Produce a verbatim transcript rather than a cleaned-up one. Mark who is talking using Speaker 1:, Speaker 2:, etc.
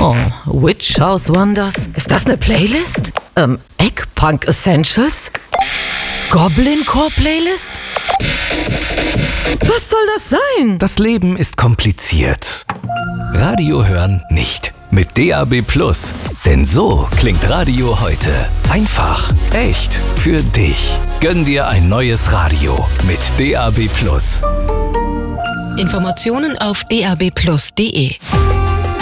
Speaker 1: Oh, Witch House Wonders. Ist das eine Playlist? Ähm, Eggpunk Essentials? Goblin Core Playlist? Was soll das sein?
Speaker 2: Das Leben ist kompliziert. Radio hören nicht. Mit D A B Plus. Denn so klingt Radio heute. Einfach, echt, für dich. Gönn dir ein neues Radio mit D A B Plus.
Speaker 3: Informationen auf d a b plus punkt d e.